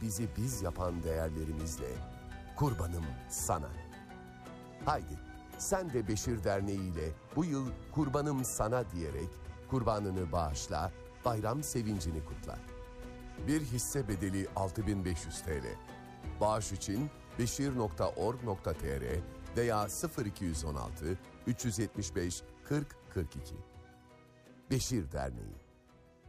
bizi biz yapan değerlerimizle kurbanım sana. Haydi sen de Beşir Derneği ile bu yıl kurbanım sana diyerek kurbanını bağışla, bayram sevincini kutla. Bir hisse bedeli 6.500 TL. Bağış için beşir.org.tr veya 0216 375 40 42. Beşir Derneği.